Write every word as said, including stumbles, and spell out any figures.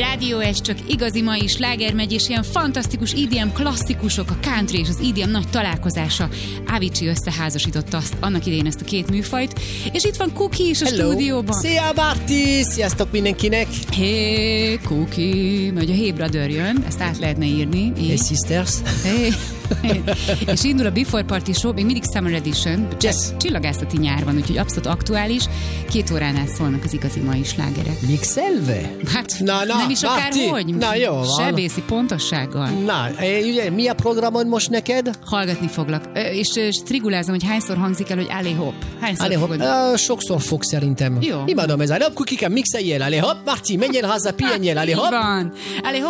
Rádió egy csak igazi mai sláger megy, és ilyen fantasztikus í dé em klasszikusok, a country és az í dé em nagy találkozása. Avicii összeházasította azt, annak idején ezt a két műfajt, és itt van Cookie is a Hello. stúdióban. Szia, Marti! Sziasztok mindenkinek! Hey, Cookie! Vagy a Hey Brother jön, ezt át lehetne írni. Hey, sisters! Hey. És indul a Before Party Show, még mindig Summer Edition, Yes. csillagászati nyár van, úgyhogy abszolút aktuális. Két óránál szólnak az igazi mai slágerek. Mixelve? Hát Na, na, nem is akárhogy. Na, jó van. Sebészi pontossággal. Na, ugye, mi a programod most neked? Hallgatni foglak. Ö, És, és strigulázom, hogy hányszor hangzik el, hogy allé hopp. Hányszor Allé, hopp. fogod? Uh, sokszor fog szerintem. Jó. Imádom ez. Hopp, kukikám, mixeljél, allé, hopp, Marti, menjél haza, pihenjél, allé, hopp. Van. Allé hopp.